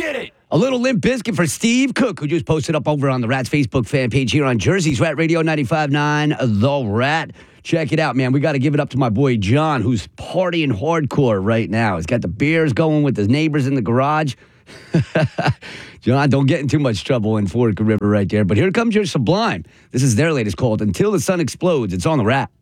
get it. A little Limp Bizkit for Steve Cook, who just posted up over on the Rats Facebook fan page here on Jersey's Rat Radio 95.9 The Rat. Check it out, man. We got to give it up to my boy John, who's partying hardcore right now. He's got the beers going with his neighbors in the garage. John, don't get in too much trouble in Fork River right there. But here comes your Sublime. This is their latest called Until the Sun Explodes. It's on the Rat.